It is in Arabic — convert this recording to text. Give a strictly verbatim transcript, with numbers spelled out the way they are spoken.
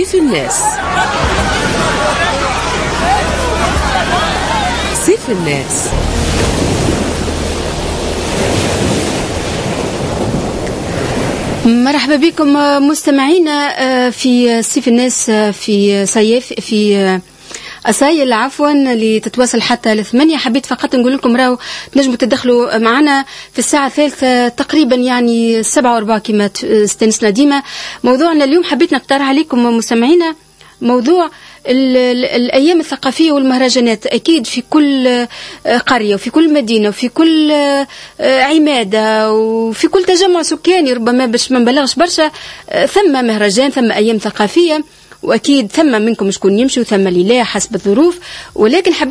سيف الناس. سيف الناس. مرحبا بكم مستمعينا في سيف الناس في صيف في أسايل عفوا اللي تتواصل حتى لثمانية. حبيت فقط نقول لكم راهو تنجموا تدخلوا معنا في الساعة الثالثة تقريبا يعني سبعة وربع كما استنسنا ديما. موضوعنا اليوم حبيت نقترح عليكم مستمعينا موضوع الأيام الثقافية والمهرجانات. أكيد في كل قرية وفي كل مدينة وفي كل عمادة وفي كل تجمع سكاني ربما باش ما نبلغش برشا ثم مهرجان ثم أيام ثقافية، وأكيد ثم منكم شكون يمشي وثم اللي لا حسب الظروف. ولكن